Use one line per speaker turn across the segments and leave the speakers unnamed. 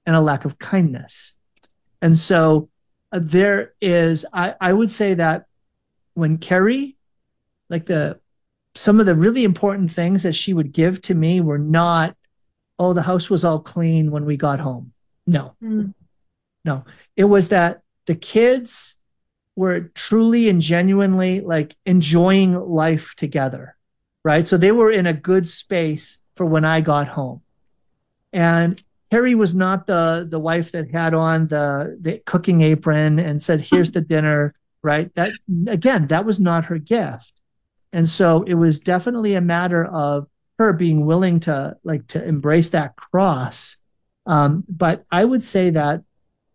and a lack of kindness. And so there is, I would say that when Carrie, like some of the really important things that she would give to me were not, oh, the house was all clean when we got home. No,
Mm.
no. It was that the kids were truly and genuinely like enjoying life together, right? So they were in a good space for when I got home. And Carrie was not the wife that had on the cooking apron and said, "Here's the dinner," right? That again, that was not her gift. And so it was definitely a matter of her being willing to embrace that cross. But I would say that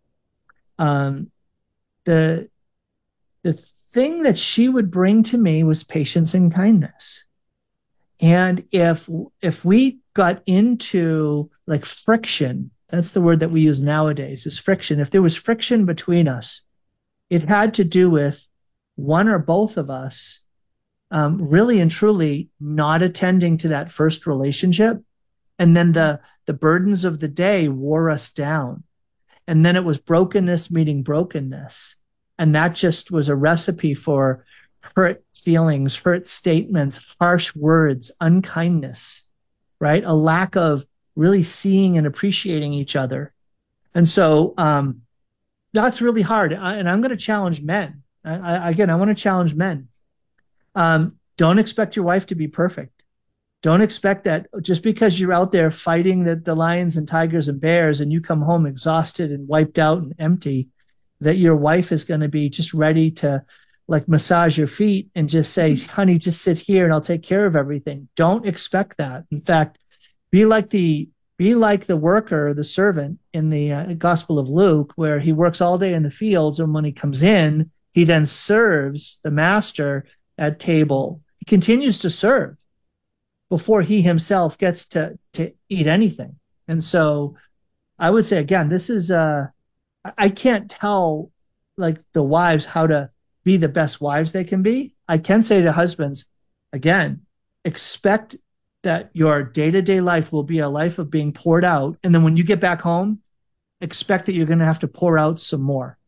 um, the the thing that she would bring to me was patience and kindness. And if we got into like friction, that's the word that we use nowadays is friction. If there was friction between us, it had to do with one or both of us really and truly not attending to that first relationship. And then the burdens of the day wore us down. And then it was brokenness meeting brokenness. And that just was a recipe for hurt feelings, hurt statements, harsh words, unkindness, right? A lack of really seeing and appreciating each other. And so that's really hard. And I'm going to challenge men. Again, I want to challenge men. Don't expect your wife to be perfect. Don't expect that just because you're out there fighting the lions and tigers and bears and you come home exhausted and wiped out and empty, that your wife is going to be just ready to like massage your feet and just say, honey, just sit here and I'll take care of everything. Don't expect that. In fact, be like the be like the worker, the servant in the Gospel of Luke, where he works all day in the fields, and when he comes in, he then serves the master at table. He continues to serve before he himself gets to eat anything. And so I would say again, this is I can't tell like the wives how to be the best wives they can be. I can say to husbands, again, expect that your day-to-day life will be a life of being poured out. And then when you get back home, expect that you're going to have to pour out some more.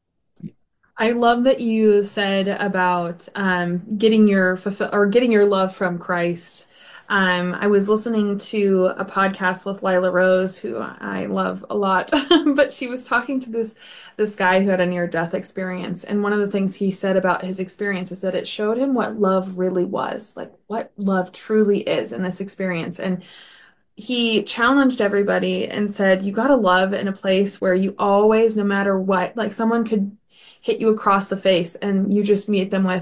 I love that you said about getting your fulfill or getting your love from Christ. I was listening to a podcast with Lila Rose, who I love a lot, but she was talking to this guy who had a near-death experience, and one of the things he said about his experience is that it showed him what love really was, like what love truly is in this experience. And he challenged everybody and said, you got to love in a place where you always, no matter what, like someone could hit you across the face and you just meet them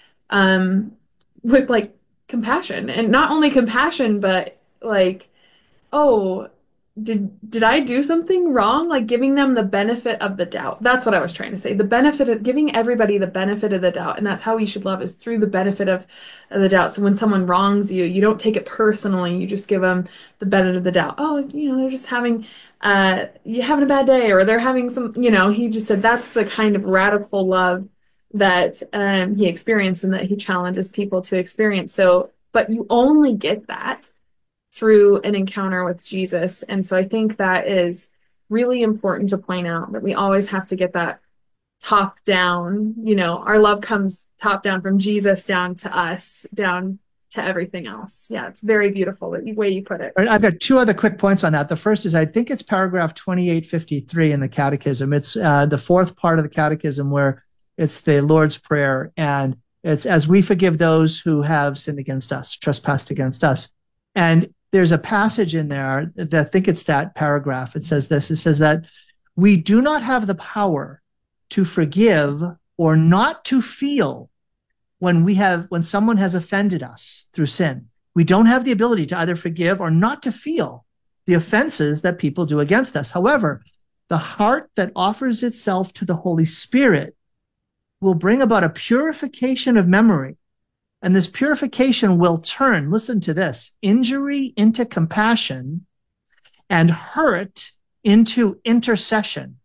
um, with like compassion and not only compassion, but like, oh, did I do something wrong? Like giving them the benefit of the doubt. That's what I was trying to say. The benefit of giving everybody the benefit of the doubt. And that's how we should love is through the benefit of the doubt. So when someone wrongs you, you don't take it personally. You just give them the benefit of the doubt. Oh, they're just having you having a bad day or they're having he just said that's the kind of radical love that he experienced and that he challenges people to experience. So, but you only get that through an encounter with Jesus. And so I think that is really important to point out that we always have to get that top down. Our love comes top down from Jesus down to us, down to everything else. Yeah, it's very beautiful the way you put it.
All right, I've got two other quick points on that. The first is I think it's paragraph 2853 in the Catechism. It's the fourth part of the Catechism where it's the Lord's Prayer, and it's as we forgive those who have sinned against us, trespassed against us. And there's a passage in there that I think it's that paragraph. It says this. It says that we do not have the power to forgive or not to feel when someone has offended us through sin. We don't have the ability to either forgive or not to feel the offenses that people do against us. However, the heart that offers itself to the Holy Spirit will bring about a purification of memory. And this purification will turn, listen to this, injury into compassion and hurt into intercession.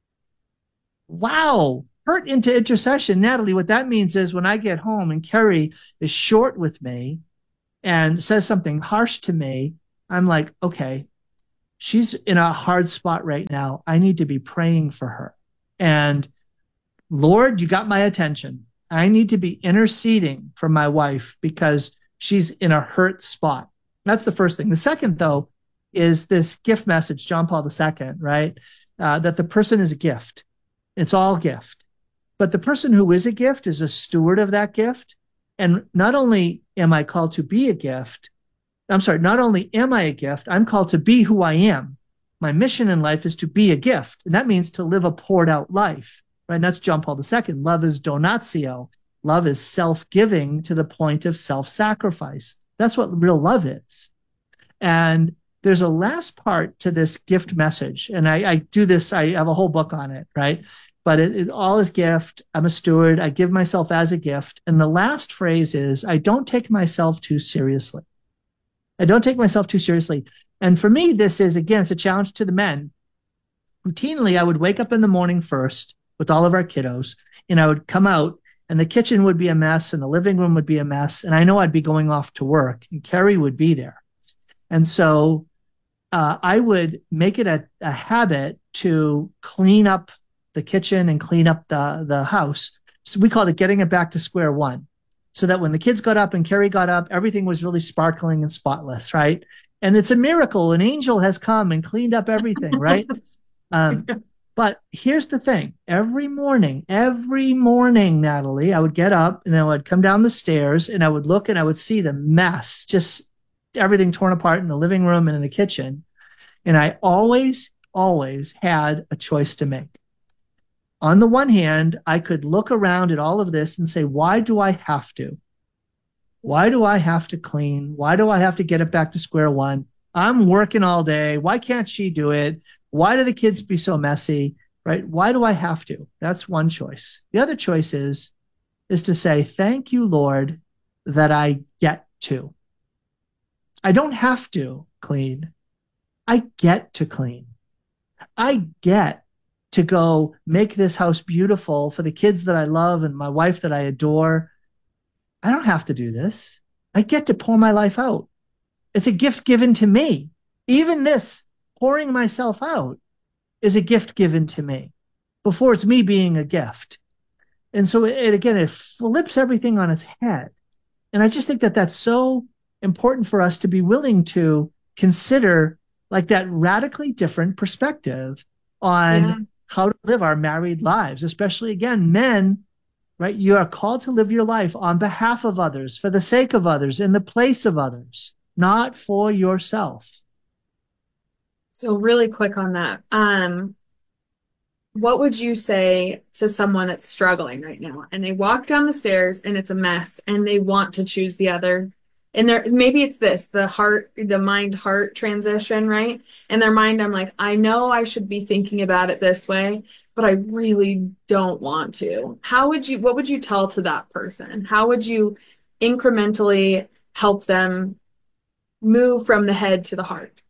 Wow. Hurt into intercession. Natalie, what that means is when I get home and Carrie is short with me and says something harsh to me, I'm like, okay, she's in a hard spot right now. I need to be praying for her. And Lord, you got my attention. I need to be interceding for my wife because she's in a hurt spot. That's the first thing. The second, though, is this gift message, John Paul II, right? That the person is a gift. It's all gift. But the person who is a gift is a steward of that gift. And not only am I called to be a gift, not only am I a gift, I'm called to be who I am. My mission in life is to be a gift. And that means to live a poured out life. Right? And that's John Paul II. Love is donatio. Love is self-giving to the point of self-sacrifice. That's what real love is. And there's a last part to this gift message. And I do this, I have a whole book on it, right? But it all is gift. I'm a steward. I give myself as a gift. And the last phrase is, I don't take myself too seriously. I don't take myself too seriously. And for me, this is, again, it's a challenge to the men. Routinely, I would wake up in the morning first with all of our kiddos, and I would come out, and the kitchen would be a mess, and the living room would be a mess, and I know I'd be going off to work, and Carrie would be there. And so I would make it a habit to clean up the kitchen and clean up the house. So we called it getting it back to square one, so that when the kids got up and Carrie got up, everything was really sparkling and spotless, right? And it's a miracle. An angel has come and cleaned up everything, right? But here's the thing. Every morning, Natalie, I would get up and I would come down the stairs and I would look and I would see the mess, just everything torn apart in the living room and in the kitchen. And I always had a choice to make. On the one hand, I could look around at all of this and say, why do I have to? Why do I have to clean? Why do I have to get it back to square one? I'm working all day. Why can't she do it? Why do the kids be so messy? Right? Why do I have to? That's one choice. The other choice is to say, thank you, Lord, that I get to. I don't have to clean. I get to clean. I get to go make this house beautiful for the kids that I love and my wife that I adore. I don't have to do this. I get to pour my life out. It's a gift given to me. Even this pouring myself out is a gift given to me before it's me being a gift. And so it flips everything on its head. And I just think that that's so important for us to be willing to consider, like, that radically different perspective on how to live our married lives, especially, again, men, right? You are called to live your life on behalf of others, for the sake of others, in the place of others, not for yourself.
So really quick on that. What would you say to someone that's struggling right now and they walk down the stairs and it's a mess and they want to choose the other? And maybe it's the mind heart transition, right? In their mind, I'm like, I know I should be thinking about it this way, but I really don't want to. What would you tell to that person? How would you incrementally help them move from the head to the heart?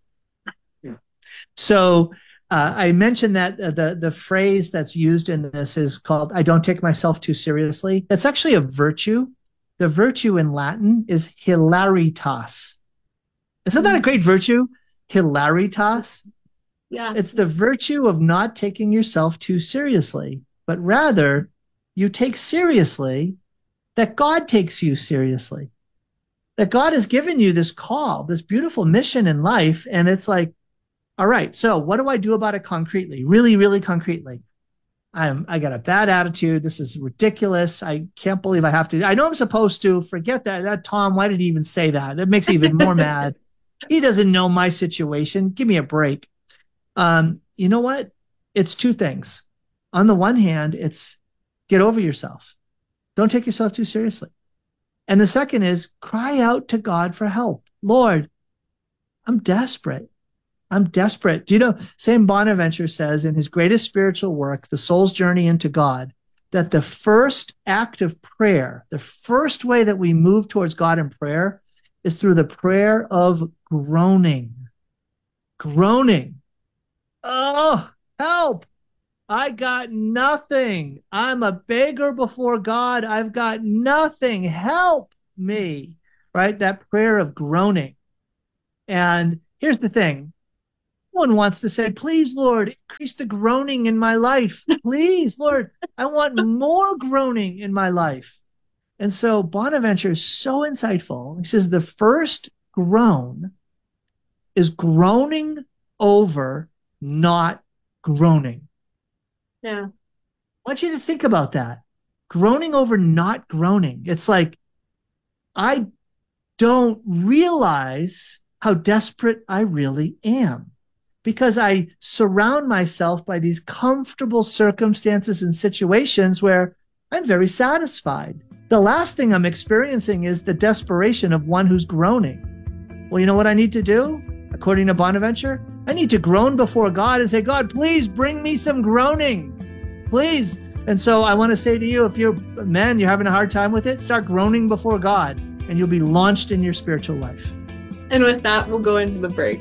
So I mentioned that the phrase that's used in this is called, I don't take myself too seriously. That's actually a virtue. The virtue in Latin is hilaritas. Isn't that a great virtue? Hilaritas.
Yeah.
It's the virtue of not taking yourself too seriously, but rather you take seriously that God takes you seriously. That God has given you this call, this beautiful mission in life. And it's like, all right, so what do I do about it concretely? Really, really concretely. I got a bad attitude. This is ridiculous. I can't believe I have to. I know I'm supposed to. Forget that. Tom, why did he even say that? That makes me even more mad. He doesn't know my situation. Give me a break. You know what? It's two things. On the one hand, it's get over yourself. Don't take yourself too seriously. And the second is cry out to God for help. Lord, I'm desperate. I'm desperate. Do you know, St. Bonaventure says in his greatest spiritual work, The Soul's Journey into God, that the first act of prayer, the first way that we move towards God in prayer is through the prayer of groaning. Groaning. Oh, help. I got nothing. I'm a beggar before God. I've got nothing. Help me. Right? That prayer of groaning. And here's the thing. one wants to say, please, Lord, increase the groaning in my life. Please, Lord, I want more groaning in my life. And so Bonaventure is so insightful. He says the first groan is groaning over not groaning.
Yeah.
I want you to think about that. Groaning over not groaning. It's like, I don't realize how desperate I really am because I surround myself by these comfortable circumstances and situations where I'm very satisfied. The last thing I'm experiencing is the desperation of one who's groaning. Well, you know what I need to do? According to Bonaventure, I need to groan before God and say, God, please bring me some groaning. Please. And so I want to say to you, if you're men, you're having a hard time with it, start groaning before God and you'll be launched in your spiritual life.
And with that, we'll go into the break.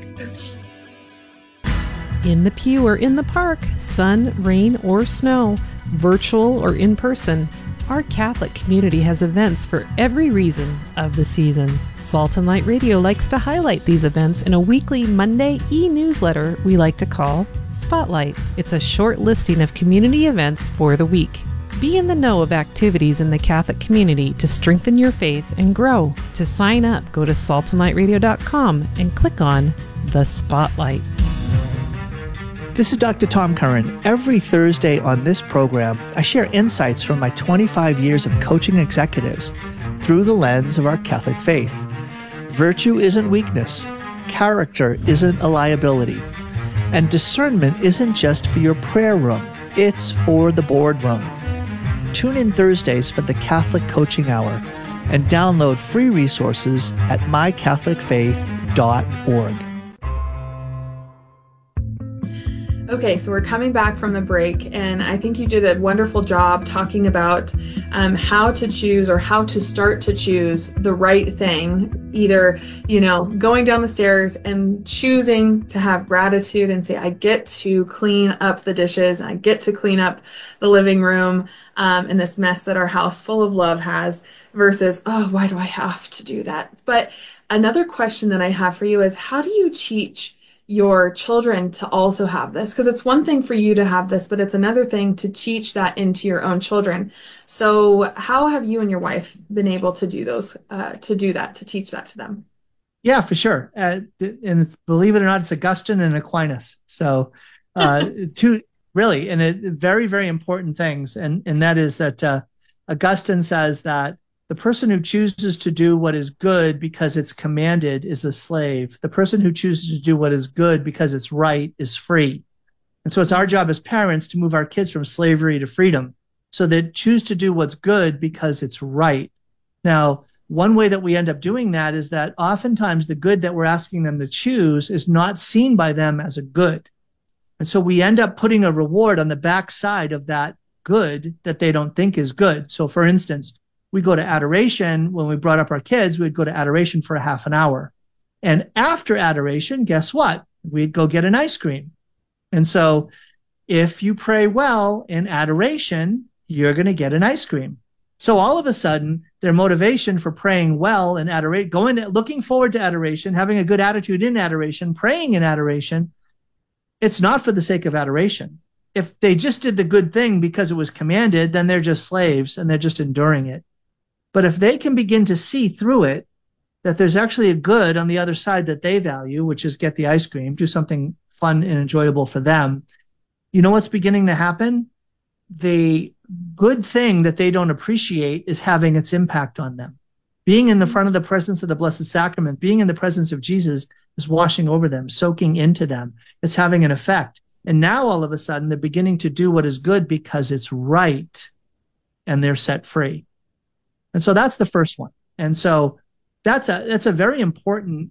In the pew or in the park, sun, rain, or snow, virtual or in person, our Catholic community has events for every reason of the season. Salt and Light Radio likes to highlight these events in a weekly Monday e-newsletter we like to call Spotlight. It's a short listing of community events for the week. Be in the know of activities in the Catholic community to strengthen your faith and grow. To sign up, go to saltandlightradio.com and click on the Spotlight.
This is Dr. Tom Curran. Every Thursday on this program, I share insights from my 25 years of coaching executives through the lens of our Catholic faith. Virtue isn't weakness. Character isn't a liability. And discernment isn't just for your prayer room. It's for the boardroom. Tune in Thursdays for the Catholic Coaching Hour and download free resources at mycatholicfaith.org.
Okay, so we're coming back from the break, and I think you did a wonderful job talking about how to choose or how to start to choose the right thing. Either, going down the stairs and choosing to have gratitude and say, I get to clean up the dishes, I get to clean up the living room and this mess that our house full of love has, versus, oh, why do I have to do that? But another question that I have for you is, how do you teach your children to also have this? Because it's one thing for you to have this, but it's another thing to teach that into your own children. So how have you and your wife been able to do to teach that to them?
Yeah, for sure. And it's, believe it or not, it's Augustine and Aquinas. So two really, and very, very important things. And that is that Augustine says that the person who chooses to do what is good because it's commanded is a slave. The person who chooses to do what is good because it's right is free. And so it's our job as parents to move our kids from slavery to freedom. So they choose to do what's good because it's right. Now, one way that we end up doing that is that oftentimes the good that we're asking them to choose is not seen by them as a good. And so we end up putting a reward on the backside of that good that they don't think is good. So for instance, we go to adoration. When we brought up our kids, we'd go to adoration for a half an hour. And after adoration, guess what? We'd go get an ice cream. And so if you pray well in adoration, you're going to get an ice cream. So all of a sudden, their motivation for praying well in adoration, looking forward to adoration, having a good attitude in adoration, praying in adoration, it's not for the sake of adoration. If they just did the good thing because it was commanded, then they're just slaves and they're just enduring it. But if they can begin to see through it that there's actually a good on the other side that they value, which is get the ice cream, do something fun and enjoyable for them, you know what's beginning to happen? The good thing that they don't appreciate is having its impact on them. Being in the front of the presence of the Blessed Sacrament, being in the presence of Jesus is washing over them, soaking into them. It's having an effect. And now all of a sudden, they're beginning to do what is good because it's right, and they're set free. And so that's the first one. And so that's a very important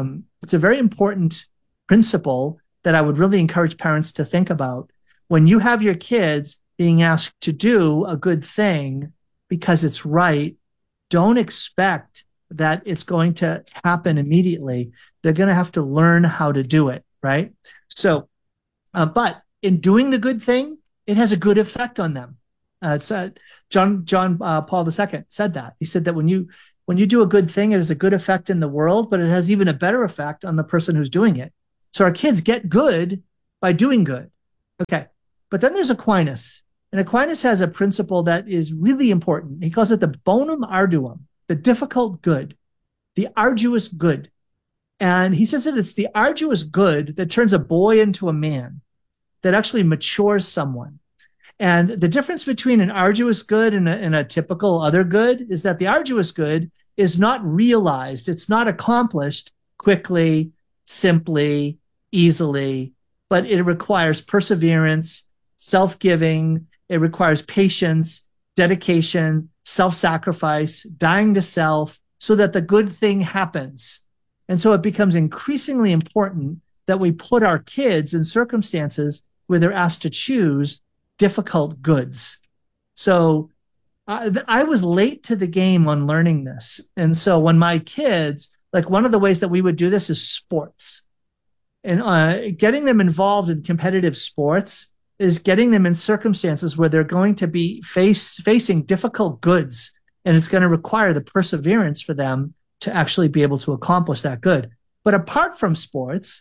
principle that I would really encourage parents to think about. When you have your kids being asked to do a good thing because it's right, don't expect that it's going to happen immediately. They're going to have to learn how to do it, right? So, but in doing the good thing, it has a good effect on them. John Paul II said that. He said that when you do a good thing, it has a good effect in the world, but it has even a better effect on the person who's doing it. So our kids get good by doing good. Okay. But then there's Aquinas. And Aquinas has a principle that is really important. He calls it the bonum arduum, the difficult good, the arduous good. And he says that it's the arduous good that turns a boy into a man, that actually matures someone. And the difference between an arduous good and a typical other good is that the arduous good is not realized. It's not accomplished quickly, simply, easily, but it requires perseverance, self-giving. It requires patience, dedication, self-sacrifice, dying to self so that the good thing happens. And so it becomes increasingly important that we put our kids in circumstances where they're asked to choose difficult goods. So I was late to the game on learning this. And so when my kids, like one of the ways that we would do this is sports. And getting them involved in competitive sports is getting them in circumstances where they're going to be facing difficult goods. And it's going to require the perseverance for them to actually be able to accomplish that good. But apart from sports,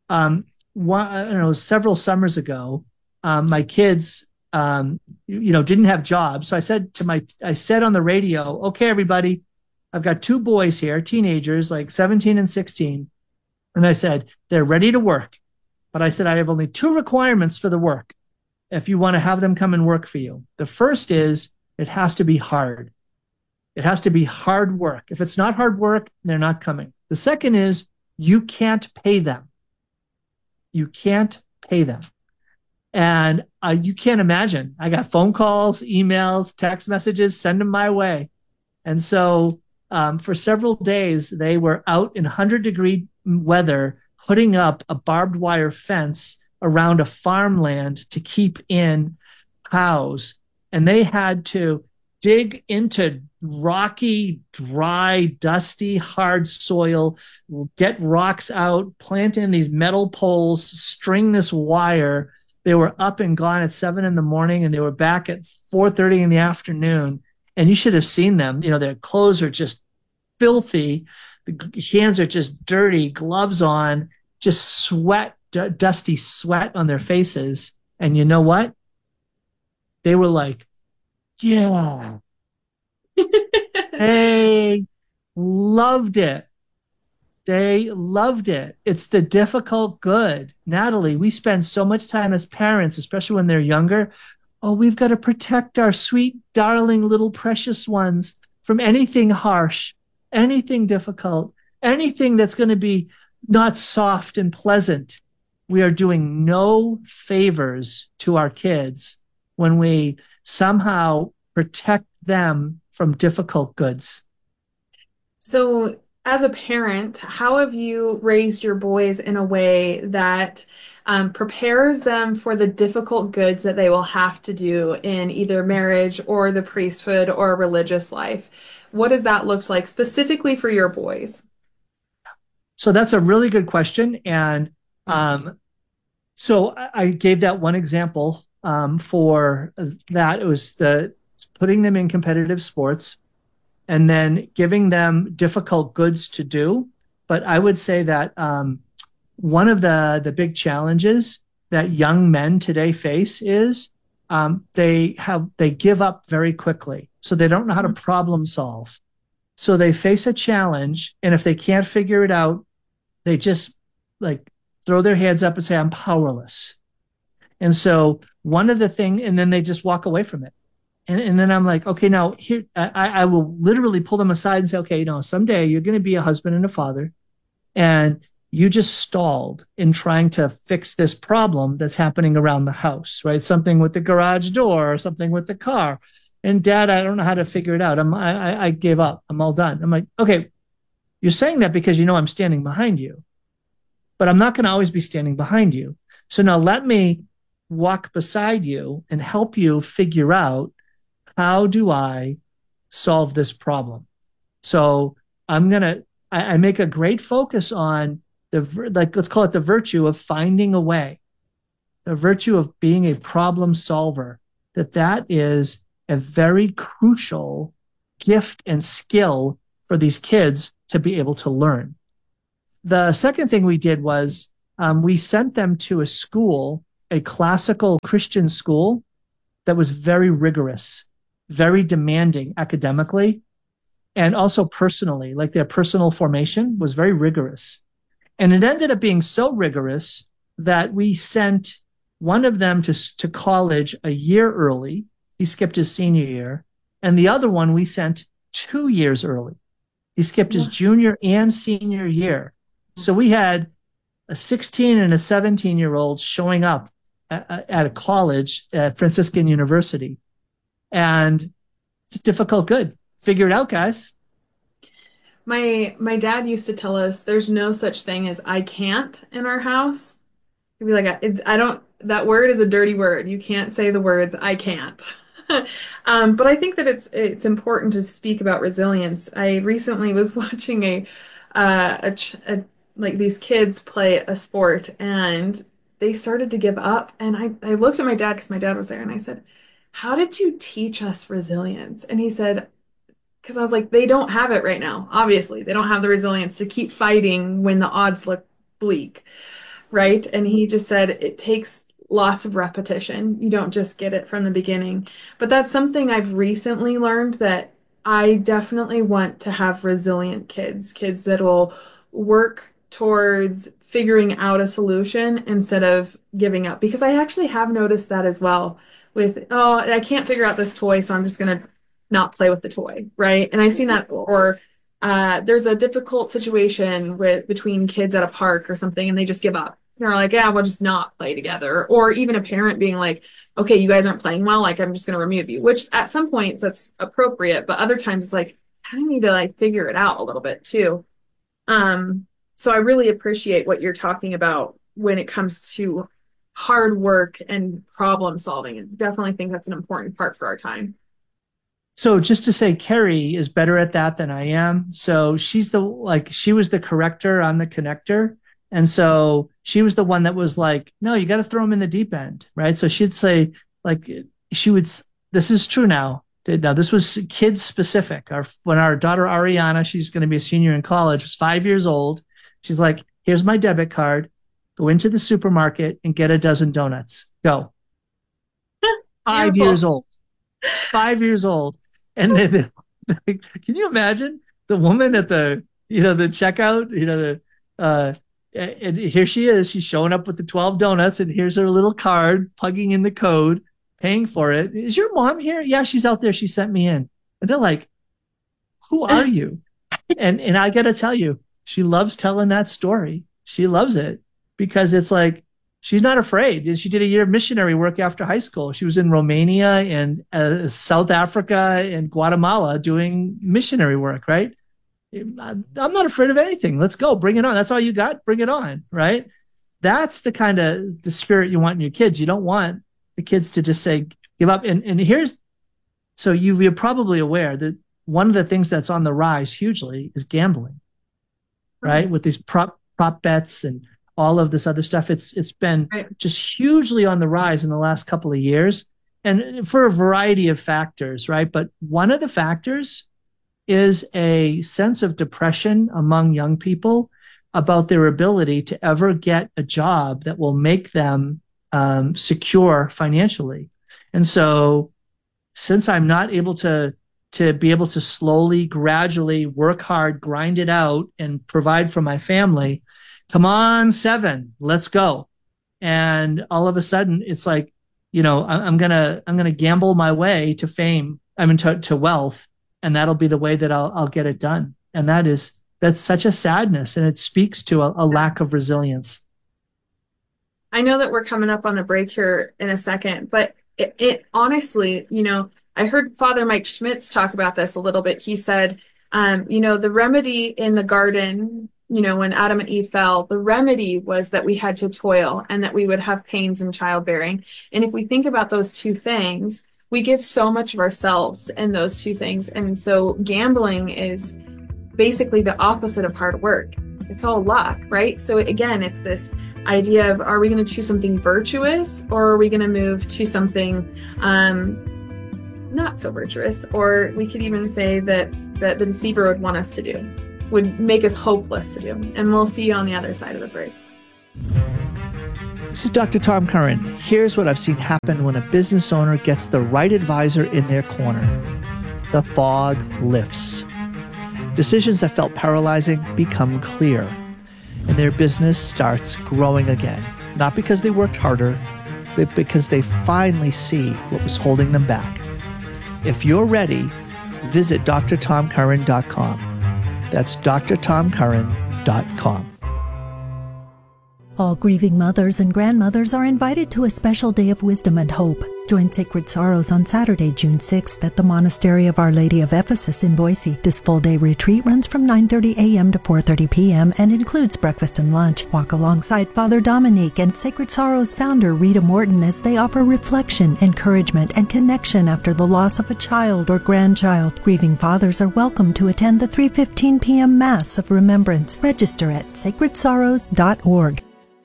several summers ago, my kids, didn't have jobs. So I said on the radio, okay, everybody, I've got two boys here, teenagers, like 17 and 16. And I said, they're ready to work. But I said, I have only two requirements for the work if you want to have them come and work for you. The first is it has to be hard. It has to be hard work. If it's not hard work, they're not coming. The second is you can't pay them. You can't pay them. And you can't imagine. I got phone calls, emails, text messages, send them my way. And so for several days, they were out in 100-degree weather, putting up a barbed wire fence around a farmland to keep in cows. And they had to dig into rocky, dry, dusty, hard soil, get rocks out, plant in these metal poles, string this wire. They were up and gone at 7 a.m, and they were back at 4:30 in the afternoon. And you should have seen them. Their clothes are just filthy. The hands are just dirty, gloves on, just sweat, dusty sweat on their faces. And you know what? They were like, yeah. They loved it. They loved it. It's the difficult good. Natalie, we spend so much time as parents, especially when they're younger. Oh, we've got to protect our sweet, darling, little precious ones from anything harsh, anything difficult, anything that's going to be not soft and pleasant. We are doing no favors to our kids when we somehow protect them from difficult goods.
So, as a parent, how have you raised your boys in a way that prepares them for the difficult goods that they will have to do in either marriage or the priesthood or religious life? What does that look like specifically for your boys?
So that's a really good question. And so I gave that one example for that. It was putting them in competitive sports and then giving them difficult goods to do. But I would say that one of the big challenges that young men today face is they give up very quickly. So they don't know how to problem solve. So they face a challenge, and if they can't figure it out, they just like throw their hands up and say, I'm powerless. And so one of the things, and then they just walk away from it. And then I'm like, okay, now here, I will literally pull them aside and say, okay, someday you're going to be a husband and a father, and you just stalled in trying to fix this problem that's happening around the house, right? Something with the garage door or something with the car. And Dad, I don't know how to figure it out. I gave up. I'm all done. I'm like, okay, you're saying that because I'm standing behind you, but I'm not going to always be standing behind you. So now let me walk beside you and help you figure out, how do I solve this problem? So I make a great focus on let's call it the virtue of finding a way, the virtue of being a problem solver, that is a very crucial gift and skill for these kids to be able to learn. The second thing we did was we sent them to a school, a classical Christian school that was very rigorous, very demanding academically, and also personally, like their personal formation was very rigorous. And it ended up being so rigorous that we sent one of them to college a year early. He skipped his senior year. And the other one we sent 2 years early. He skipped his junior and senior year. So we had a 16 and a 17-year-old showing up at a college at Franciscan University. And it's difficult good. Figure it out, guys.
My dad used to tell us there's no such thing as I can't in our house. He'd be like, I don't, that word is a dirty word. You can't say the words I can't. But I think that it's important to speak about resilience. I recently was watching like these kids play a sport and they started to give up. And I looked at my dad because my dad was there and I said, how did you teach us resilience? And he said, because I was like, they don't have it right now. Obviously, they don't have the resilience to keep fighting when the odds look bleak, right? And he just said it takes lots of repetition. You don't just get it from the beginning. But that's something I've recently learned that I definitely want to have resilient kids, kids that will work towards figuring out a solution instead of giving up. Because I actually have noticed that as well with, oh, I can't figure out this toy, so I'm just going to not play with the toy, right? And I've seen that, or there's a difficult situation between kids at a park or something, and they just give up. They're like, yeah, we'll just not play together. Or even a parent being like, okay, you guys aren't playing well, like I'm just going to remove you. Which at some points that's appropriate, but other times it's like I need to like figure it out a little bit too. So I really appreciate what you're talking about when it comes to hard work and problem solving. I definitely think that's an important part for our time.
So just to say, Carrie is better at that than I am. So she was the corrector, I'm the connector. And so she was the one that was like, no, you got to throw them in the deep end, right? So she'd say, like, this is true now. Now, this was kids specific. When our daughter Ariana, she's going to be a senior in college, was 5 years old. She's like, here's my debit card. Go into the supermarket and get a dozen donuts. Go. 5 years old. 5 years old. And then, can you imagine the woman at the checkout, and here she is, she's showing up with the 12 donuts and here's her little card, plugging in the code, paying for it. Is your mom here? Yeah, she's out there. She sent me in. And they're like, who are you? And I got to tell you, she loves telling that story. She loves it because it's like, she's not afraid. She did a year of missionary work after high school. She was in Romania and South Africa and Guatemala doing missionary work, right? I'm not afraid of anything. Let's go. Bring it on. That's all you got. Bring it on, right? That's the kind of the spirit you want in your kids. You don't want the kids to just say, give up. And so you're probably aware that one of the things that's on the rise hugely is gambling, right? With these prop bets and all of this other stuff. It's been just hugely on the rise in the last couple of years, and for a variety of factors, right? But one of the factors is a sense of depression among young people about their ability to ever get a job that will make them secure financially. And so since I'm not able to be able to slowly, gradually work hard, grind it out, and provide for my family, come on, 7, let's go. And all of a sudden it's like, I'm gonna gamble my way to fame, to wealth, and that'll be the way that I'll get it done. And that's such a sadness, and it speaks to a lack of resilience.
I know that we're coming up on the break here in a second, but it honestly, I heard Father Mike Schmitz talk about this a little bit. He said, the remedy in the garden, when Adam and Eve fell, the remedy was that we had to toil and that we would have pains in childbearing. And if we think about those two things, we give so much of ourselves in those two things. And so gambling is basically the opposite of hard work. It's all luck, right? So again, it's this idea of, are we going to choose something virtuous, or are we going to move to something not so virtuous? Or we could even say that the deceiver would want us to do, would make us hopeless to do. And we'll see you on the other side of the break.
This is Dr. Tom Curran. Here's what I've seen happen when a business owner gets the right advisor in their corner. The fog lifts. Decisions that felt paralyzing become clear, and their business starts growing again. Not because they worked harder, but because they finally see what was holding them back. If you're ready, visit drtomcurran.com. That's drtomcurran.com.
All grieving mothers and grandmothers are invited to a special day of wisdom and hope. Join Sacred Sorrows on Saturday, June 6th at the Monastery of Our Lady of Ephesus in Boise. This full-day retreat runs from 9:30 a.m. to 4:30 p.m. and includes breakfast and lunch. Walk alongside Father Dominique and Sacred Sorrows founder Rita Morton as they offer reflection, encouragement, and connection after the loss of a child or grandchild. Grieving fathers are welcome to attend the 3:15 p.m. Mass of Remembrance. Register at sacredsorrows.org.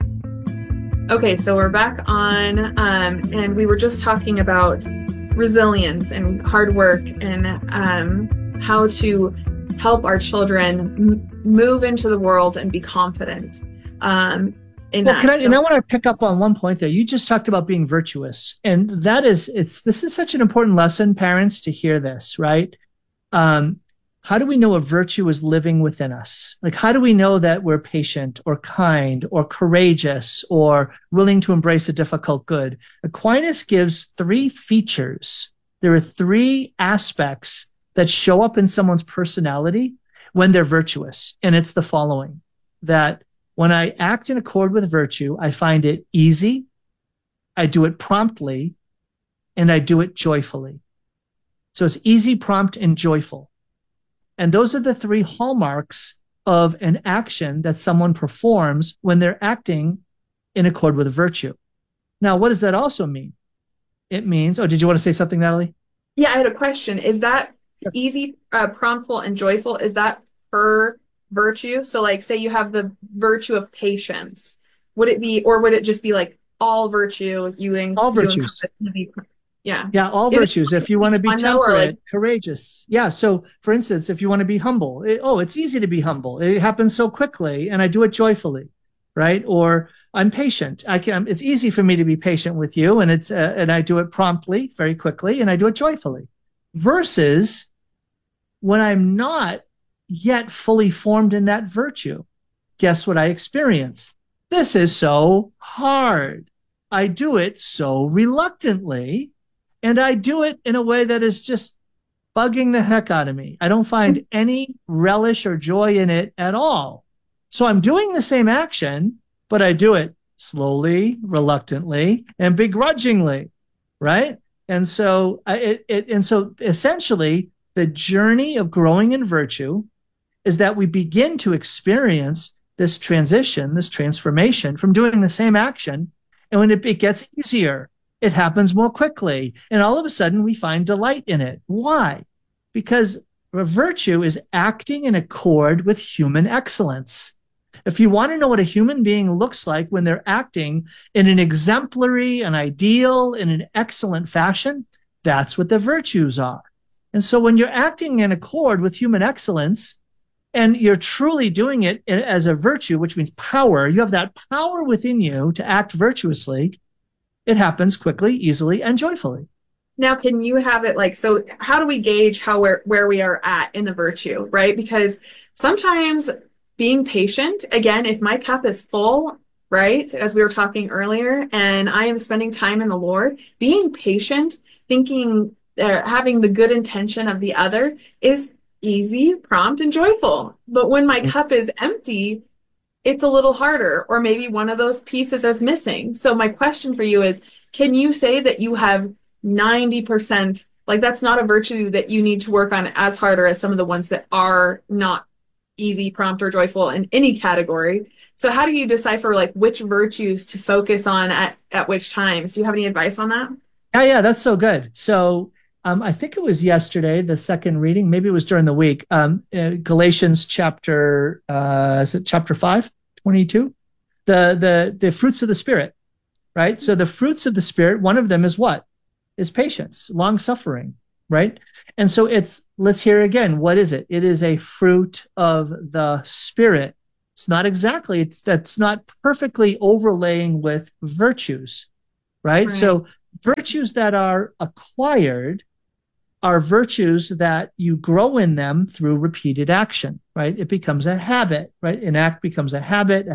Okay, so we're back on, and we were just talking about resilience and hard work and how to help our children move into the world and be confident I want to pick up on one point there. You just talked about being virtuous, and this is such an important lesson, parents, to hear this, right? How do we know a virtue is living within us? Like, how do we know that we're patient or kind or courageous or willing to embrace a difficult good? Aquinas gives 3 features. There are 3 aspects that show up in someone's personality when they're virtuous. And it's the following, that when I act in accord with virtue, I find it easy, I do it promptly, and I do it joyfully. So it's easy, prompt, and joyful. And those are the 3 hallmarks of an action that someone performs when they're acting in accord with virtue. Now, what does that also mean? It means, did you want to say something, Natalie? Yeah, I had a question. Is that easy, promptful, and joyful? Is that per virtue? So like, say you have the virtue of patience. Would it be, or would it just be like all virtue?
All virtues.
Yeah.
Yeah, all virtues. If you want to be temperate, courageous. Yeah. So, for instance, if you want to be humble, it's easy to be humble. It happens so quickly, and I do it joyfully, right? Or I'm patient. It's easy for me to be patient with you, and and I do it promptly, very quickly, and I do it joyfully. Versus when I'm not yet fully formed in that virtue, guess what I experience? This is so hard. I do it so reluctantly. And I do it in a way that is just bugging the heck out of me. I don't find any relish or joy in it at all. So I'm doing the same action, but I do it slowly, reluctantly, and begrudgingly, right? And so essentially, the journey of growing in virtue is that we begin to experience this transition, this transformation from doing the same action. And when it gets easier, it happens more quickly. And all of a sudden, we find delight in it. Why? Because a virtue is acting in accord with human excellence. If you want to know what a human being looks like when they're acting in an exemplary, an ideal, in an excellent fashion, that's what the virtues are. And so when you're acting in accord with human excellence, and you're truly doing it as a virtue, which means power, you have that power within you to act virtuously, it happens quickly, easily, and joyfully.
Now, can you have it like, so how do we gauge where we are at in the virtue, right? Because sometimes being patient, again, if my cup is full, right, as we were talking earlier, and I am spending time in the Lord, being patient, thinking, having the good intention of the other is easy, prompt, and joyful. But when my cup is empty, it's a little harder, or maybe one of those pieces is missing. So my question for you is, can you say that you have 90%, like that's not a virtue that you need to work on as harder as some of the ones that are not easy, prompt, or joyful in any category? So how do you decipher like which virtues to focus on at which times? Do you have any advice on that?
Yeah, that's so good. So I think it was yesterday, the second reading, maybe it was during the week, Galatians chapter 5, 22, the fruits of the Spirit, right? So the fruits of the Spirit, one of them is what? Is patience, long suffering, right? And so let's hear again, what is it? It is a fruit of the Spirit. It's not exactly, that's not perfectly overlaying with virtues, right? So virtues that are acquired are virtues that you grow in them through repeated action, right? It becomes a habit, right? An act becomes a habit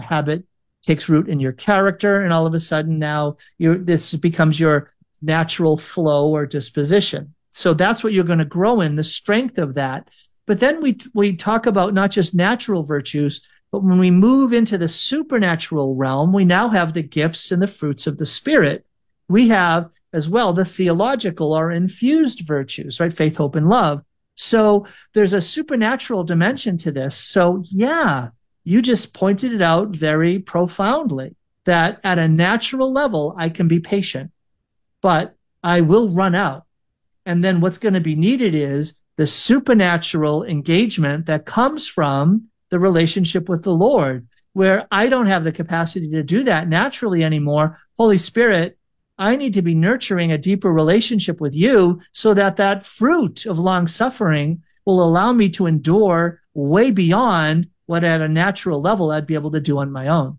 takes root in your character, and all of a sudden now this becomes your natural flow or disposition. So that's what you're going to grow in, the strength of that. But then we talk about not just natural virtues, but when we move into the supernatural realm, we now have the gifts and the fruits of the Spirit. We have as well the theological or infused virtues, right? Faith, hope, and love. So there's a supernatural dimension to this. So yeah, you just pointed it out very profoundly, that at a natural level, I can be patient, but I will run out. And then what's going to be needed is the supernatural engagement that comes from the relationship with the Lord, where I don't have the capacity to do that naturally anymore. Holy Spirit, I need to be nurturing a deeper relationship with you so that that fruit of long suffering will allow me to endure way beyond what at a natural level I'd be able to do on my own.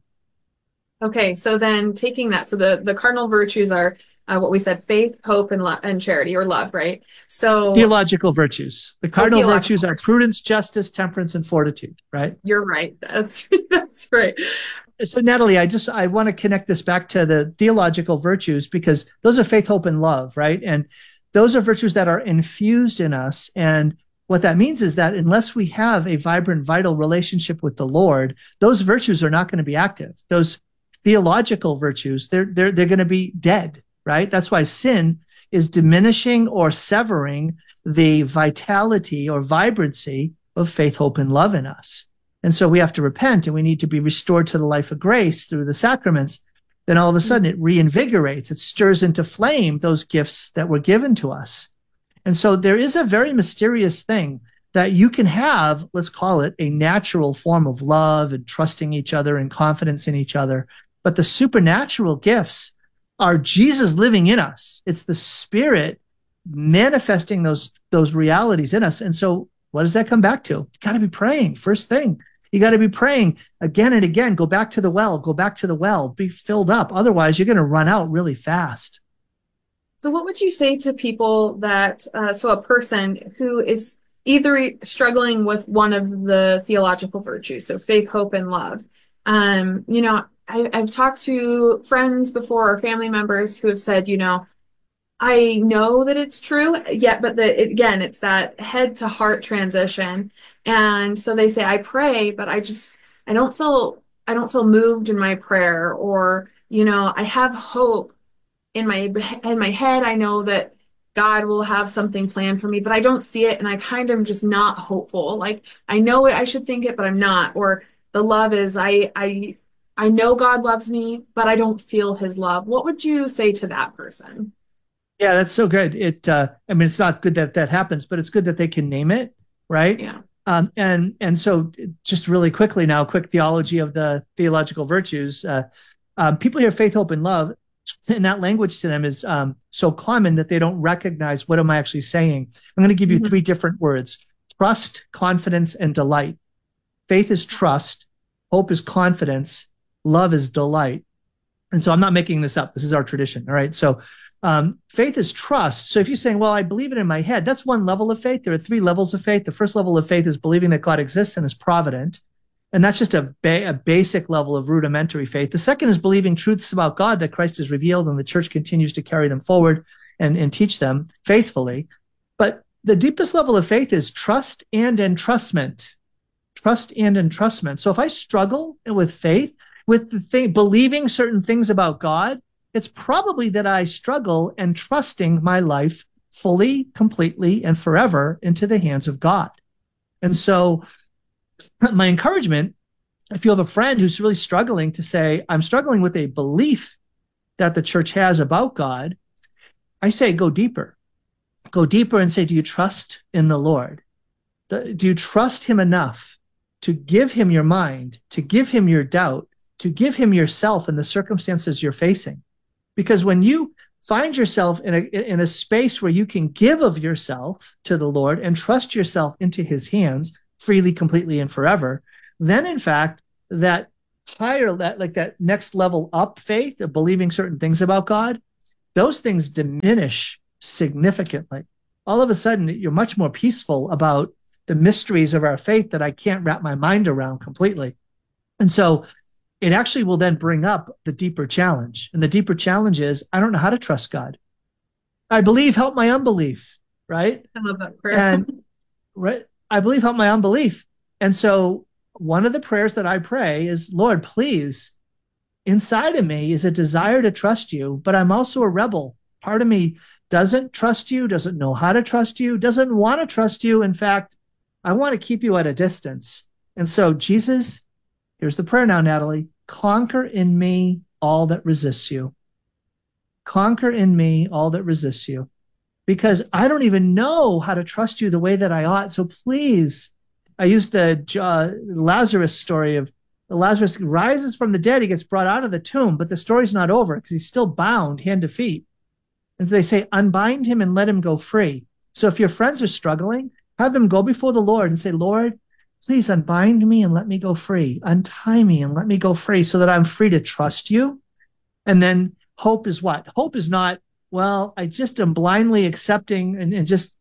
Okay, so then taking that, so the cardinal virtues are what we said: faith, hope, and charity, or love, right? So
theological virtues. The cardinal virtues are prudence, justice, temperance, and fortitude, right?
You're right. That's right.
So Natalie, I want to connect this back to the theological virtues, because those are faith, hope, and love, right? And those are virtues that are infused in us. And what that means is that unless we have a vibrant, vital relationship with the Lord, those virtues are not going to be active. Those theological virtues, they're going to be dead, right? That's why sin is diminishing or severing the vitality or vibrancy of faith, hope, and love in us. And so we have to repent, and we need to be restored to the life of grace through the sacraments. Then all of a sudden it reinvigorates, it stirs into flame those gifts that were given to us. And so there is a very mysterious thing that you can have, let's call it a natural form of love and trusting each other and confidence in each other. But the supernatural gifts are Jesus living in us. It's the Spirit manifesting those realities in us. And so what does that come back to? You got to be praying. First thing, you got to be praying again and again. Go back to the well, be filled up. Otherwise, you're going to run out really fast.
So what would you say to people that, so a person who is either struggling with one of the theological virtues, so faith, hope, and love? I've talked to friends before, or family members who have said, I know that it's true, but it's that head to heart transition. And so they say, I pray, but I don't feel moved in my prayer, or, I have hope in my head. I know that God will have something planned for me, but I don't see it. And I kind of just not hopeful. Like, I know it, I should think it, but I'm not. Or the love is, I know God loves me, but I don't feel his love. What would you say to that person?
Yeah, that's so good. It's not good that happens, but it's good that they can name it, right?
Yeah.
And so just really quickly now, quick theology of the theological virtues. People hear faith, hope, and love, and that language to them is so common that they don't recognize, what am I actually saying? I'm going to give you three different words: trust, confidence, and delight. Faith is trust, hope is confidence, love is delight. And so I'm not making this up. This is our tradition. All right. So faith is trust. So if you're saying, well, I believe it in my head, that's one level of faith. There are three levels of faith. The first level of faith is believing that God exists and is provident. And that's just a basic level of rudimentary faith. The second is believing truths about God that Christ has revealed, and the church continues to carry them forward and teach them faithfully. But the deepest level of faith is trust and entrustment. Trust and entrustment. So if I struggle with faith, with believing certain things about God, it's probably that I struggle and trusting my life fully, completely, and forever into the hands of God. And so my encouragement, if you have a friend who's really struggling, to say, I'm struggling with a belief that the church has about God, I say, go deeper. Go deeper and say, do you trust in the Lord? Do you trust him enough to give him your mind, to give him your doubt, to give him yourself in the circumstances you're facing? Because when you find yourself in a space where you can give of yourself to the Lord and trust yourself into his hands freely, completely, and forever, then in fact, that higher, that next level up faith of believing certain things about God, those things diminish significantly. All of a sudden, you're much more peaceful about the mysteries of our faith that I can't wrap my mind around completely. And so it actually will then bring up the deeper challenge. And the deeper challenge is, I don't know how to trust God. I believe, help my unbelief, right?
I love that prayer.
And right, I believe, help my unbelief. And so one of the prayers that I pray is, Lord, please, inside of me is a desire to trust you, but I'm also a rebel. Part of me doesn't trust you, doesn't know how to trust you, doesn't want to trust you. In fact, I want to keep you at a distance. And so, Jesus, here's the prayer now, Natalie. Conquer in me all that resists you. Conquer in me all that resists you. Because I don't even know how to trust you the way that I ought. So please, I use the Lazarus story of Lazarus rises from the dead. He gets brought out of the tomb, but the story's not over because he's still bound hand to feet. And so they say, unbind him and let him go free. So if your friends are struggling, have them go before the Lord and say, Lord, please unbind me and let me go free. Untie me and let me go free so that I'm free to trust you. And then hope is what? Hope is not, well, I just am blindly accepting and just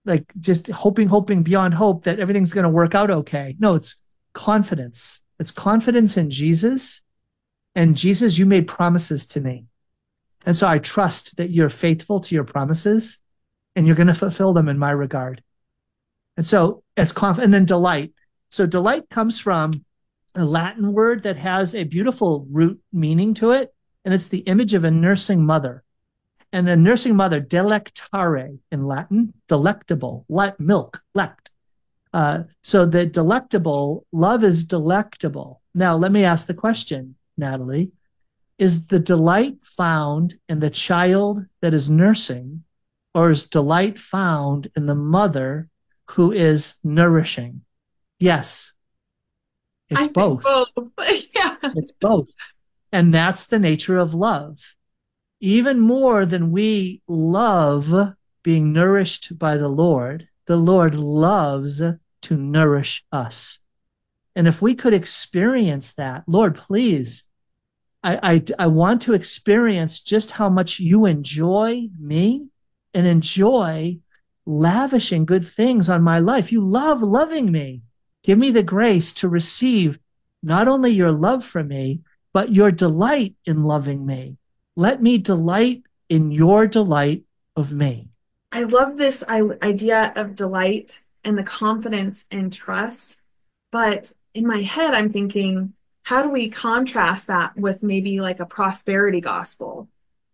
hoping beyond hope that everything's going to work out okay. No, it's confidence. It's confidence in Jesus. And Jesus, you made promises to me. And so I trust that you're faithful to your promises and you're going to fulfill them in my regard. And so it's confidence. And then delight. So delight comes from a Latin word that has a beautiful root meaning to it. And it's the image of a nursing mother. And a nursing mother, delectare in Latin, delectable, milk, lect. So the delectable, love is delectable. Now, let me ask the question, Natalie. Is the delight found in the child that is nursing, or is delight found in the mother who is nourishing? Yes. It's both.
Yeah.
It's both. And that's the nature of love. Even more than we love being nourished by the Lord loves to nourish us. And if we could experience that, Lord, please, I want to experience just how much you enjoy me and enjoy lavishing good things on my life. You love loving me. Give me the grace to receive not only your love for me, but your delight in loving me. Let me delight in your delight of me.
I love this idea of delight and the confidence and trust. But in my head, I'm thinking, how do we contrast that with maybe like a prosperity gospel?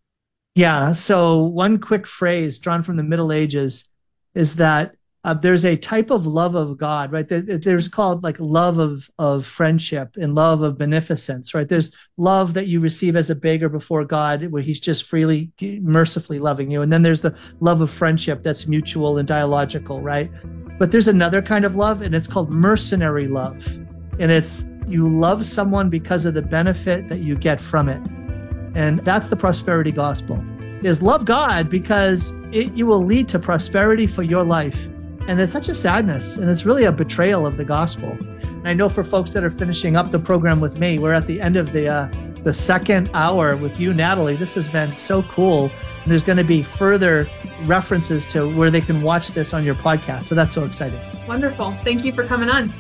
Yeah. So one quick phrase drawn from the Middle Ages is that there's a type of love of God, right? There's called like love of friendship and love of beneficence, right? There's love that you receive as a beggar before God, where he's just freely, mercifully loving you. And then there's the love of friendship that's mutual and dialogical, right? But there's another kind of love, and it's called mercenary love. And it's you love someone because of the benefit that you get from it. And that's the prosperity gospel, is love God because you will lead to prosperity for your life. And it's such a sadness, and it's really a betrayal of the gospel. And I know for folks that are finishing up the program with me, we're at the end of the second hour with you, Natalie. This has been so cool. And there's going to be further references to where they can watch this on your podcast. So that's so exciting.
Wonderful. Thank you for coming on.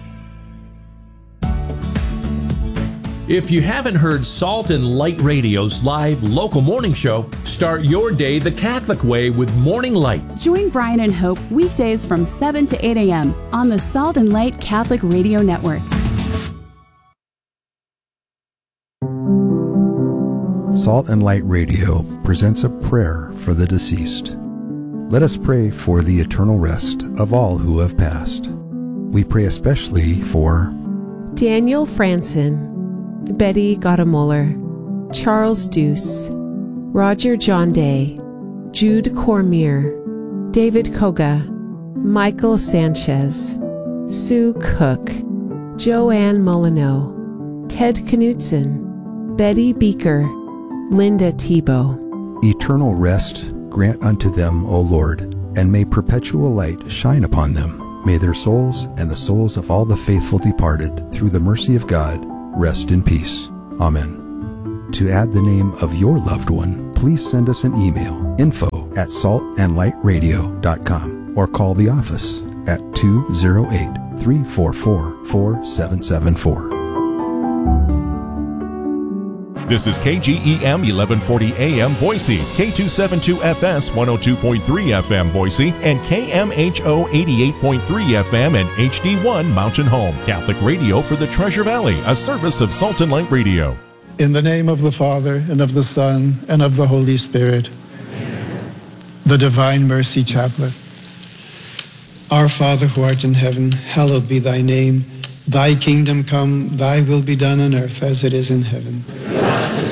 If you haven't heard Salt and Light Radio's live local morning show, start your day the Catholic way with Morning Light.
Join Brian and Hope weekdays from 7 to 8 a.m. on the Salt and Light Catholic Radio Network.
Salt and Light Radio presents a prayer for the deceased. Let us pray for the eternal rest of all who have passed. We pray especially for
Daniel Franson, Betty Gottemoeller, Charles Deuce, Roger John Day, Jude Cormier, David Koga, Michael Sanchez, Sue Cook, Joanne Molyneux, Ted Knutson, Betty Beaker, Linda Tebow.
Eternal rest grant unto them, O Lord, and may perpetual light shine upon them. May their souls and the souls of all the faithful departed, through the mercy of God, rest in peace. Amen. To add the name of your loved one, please send us an email, info@saltandlightradio.com, or call the office at 208-344-4774.
This is KGEM 1140 AM Boise, K272FS 102.3 FM Boise, and KMHO 88.3 FM and HD1 Mountain Home. Catholic radio for the Treasure Valley, a service of Salt and Light Radio.
In the name of the Father, and of the Son, and of the Holy Spirit. Amen. The Divine Mercy Chaplet. Our Father who art in heaven, hallowed be thy name. Thy kingdom come, thy will be done on earth as it is in heaven.